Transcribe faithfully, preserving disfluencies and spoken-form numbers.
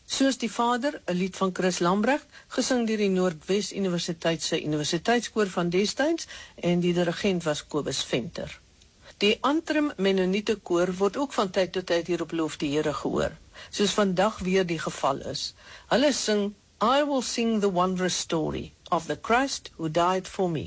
Soos die Vader, 'n lied van Chris Lambrecht, gesing deur die Noordwes Universiteit se universiteitskoor van destyds en die dirigent was Kobus Venter. Die Antrim Mennoniete koor word ook van tyd tot tyd hier op Loof die Here gehoor, soos vandag weer die geval is. Hulle sing I will sing the wondrous story of the Christ who died for me.